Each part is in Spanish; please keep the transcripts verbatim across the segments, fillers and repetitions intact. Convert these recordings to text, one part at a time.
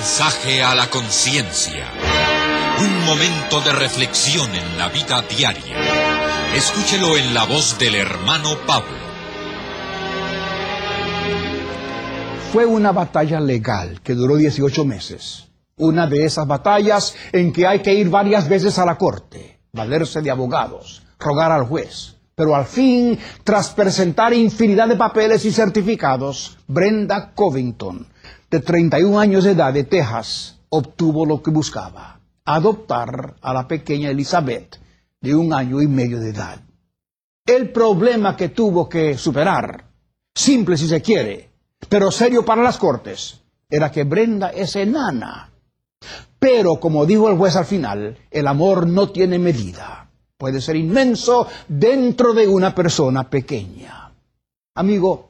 mensaje a la conciencia. Un momento de reflexión en la vida diaria. Escúchelo en la voz del hermano Pablo. Fue una batalla legal que duró dieciocho meses. Una de esas batallas en que hay que ir varias veces a la corte, valerse de abogados, rogar al juez. Pero al fin, tras presentar infinidad de papeles y certificados, Brenda Covington, de treinta y un años de edad, de Texas, obtuvo lo que buscaba: adoptar a la pequeña Elizabeth, de un año y medio de edad. El problema que tuvo que superar, simple si se quiere, pero serio para las cortes, era que Brenda es enana. Pero, como dijo el juez al final, el amor no tiene medida. Puede ser inmenso dentro de una persona pequeña. Amigo,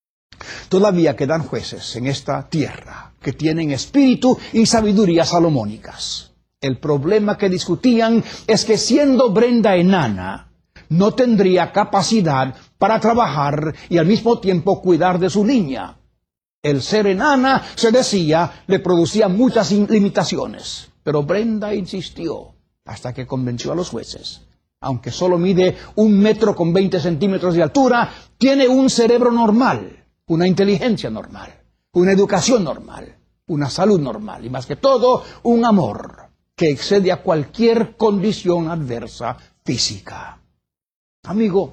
todavía quedan jueces en esta tierra que tienen espíritu y sabiduría salomónicas. El problema que discutían es que, siendo Brenda enana, no tendría capacidad para trabajar y al mismo tiempo cuidar de su niña. El ser enana, se decía, le producía muchas limitaciones. Pero Brenda insistió hasta que convenció a los jueces. Aunque solo mide un metro con veinte centímetros de altura, tiene un cerebro normal, una inteligencia normal, una educación normal, una salud normal y, más que todo, un amor que excede a cualquier condición adversa física. Amigo,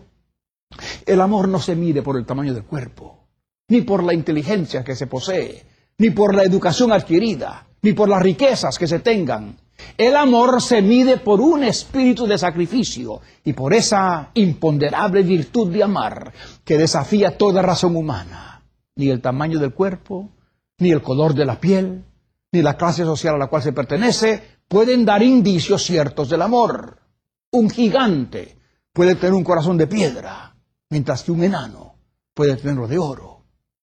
el amor no se mide por el tamaño del cuerpo, ni por la inteligencia que se posee, ni por la educación adquirida, ni por las riquezas que se tengan. El amor se mide por un espíritu de sacrificio y por esa imponderable virtud de amar que desafía toda razón humana. Ni el tamaño del cuerpo, ni el color de la piel, ni la clase social a la cual se pertenece pueden dar indicios ciertos del amor. Un gigante puede tener un corazón de piedra, mientras que un enano puede tenerlo de oro.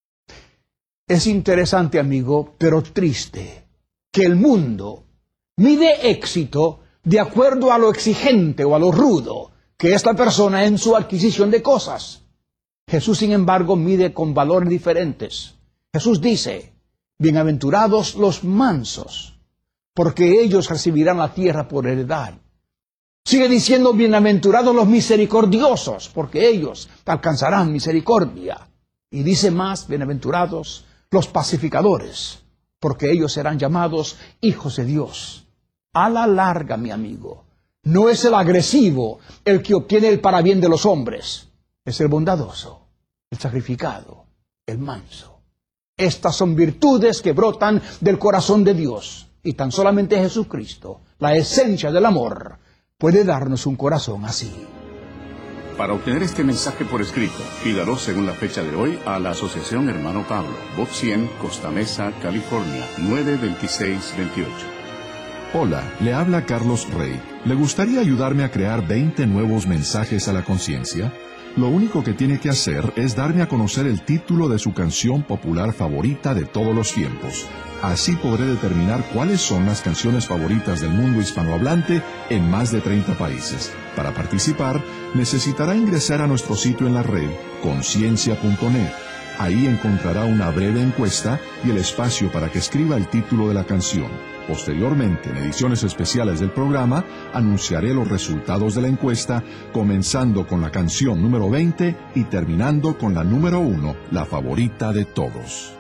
Es interesante, amigo, pero triste, que el mundo mide éxito de acuerdo a lo exigente o a lo rudo que es la persona en su adquisición de cosas. Jesús, sin embargo, mide con valores diferentes. Jesús dice: bienaventurados los mansos, porque ellos recibirán la tierra por heredad. Sigue diciendo: bienaventurados los misericordiosos, porque ellos alcanzarán misericordia. Y dice más: bienaventurados los pacificadores, porque ellos serán llamados hijos de Dios. A la larga, mi amigo, no es el agresivo el que obtiene el parabién de los hombres, es el bondadoso, el sacrificado, el manso. Estas son virtudes que brotan del corazón de Dios, y tan solamente Jesucristo, la esencia del amor, puede darnos un corazón así. Para obtener este mensaje por escrito, pídalo según la fecha de hoy a la Asociación Hermano Pablo, Box cien, Costa Mesa, California, nueve veintiséis veintiocho. Hola, le habla Carlos Rey. ¿Le gustaría ayudarme a crear veinte nuevos mensajes a la conciencia? Lo único que tiene que hacer es darme a conocer el título de su canción popular favorita de todos los tiempos. Así podré determinar cuáles son las canciones favoritas del mundo hispanohablante en más de treinta países. Para participar, necesitará ingresar a nuestro sitio en la red, conciencia punto net. Ahí encontrará una breve encuesta y el espacio para que escriba el título de la canción. Posteriormente, en ediciones especiales del programa, anunciaré los resultados de la encuesta, comenzando con la canción número veinte y terminando con la número uno, la favorita de todos.